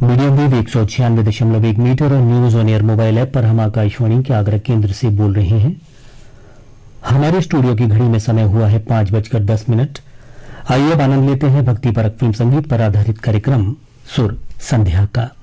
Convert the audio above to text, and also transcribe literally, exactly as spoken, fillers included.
Medium wave एक सौ छियानवे दशमलव एक मीटर और news on air mobile app पर हम आकाशवाणी के आगरा केंद्र से बोल रहे हैं। हमारे स्टूडियो की घड़ी में समय हुआ है पांच बजकर दस मिनट। आइए अब आनंद लेते हैं भक्ति परक फिल्म संगीत पर आधारित कार्यक्रम सुर संध्या का।